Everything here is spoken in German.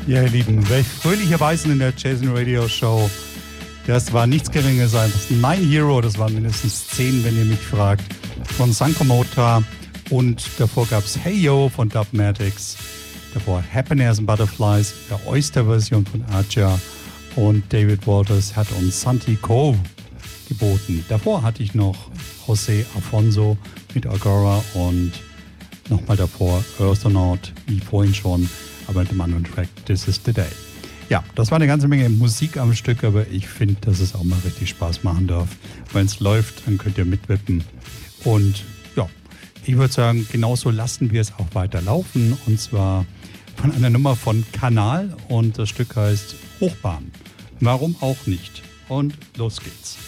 Ja, ihr Lieben, welch fröhliche Weisen in der Jason Radio Show. Das war nichts Geringes als Nine Hero, das waren mindestens 10, wenn ihr mich fragt, von Sankomota. Und davor gab es Hey Yo von Dubmatics. Davor Happiness and Butterflies, der Oyster-Version von Aja. Und David Walters hat uns Santi Cove geboten. Davor hatte ich noch José Afonso mit Agora und nochmal davor Earthonaut, wie vorhin schon, aber mit dem anderen Track This Is The Day. Ja, das war eine ganze Menge Musik am Stück, aber ich finde, dass es auch mal richtig Spaß machen darf. Wenn es läuft, dann könnt ihr mitwippen. Und ja, ich würde sagen, genauso lassen wir es auch weiter laufen. Und zwar von einer Nummer von Kanal und das Stück heißt Hochbahn. Warum auch nicht? Und los geht's.